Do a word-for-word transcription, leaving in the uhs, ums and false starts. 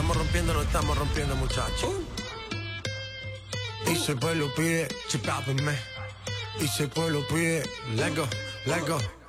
estamos rompiendo, no estamos rompiendo, muchachos. Y si el pueblo pide, chipápenme. Y si el pueblo pide, let go, let go.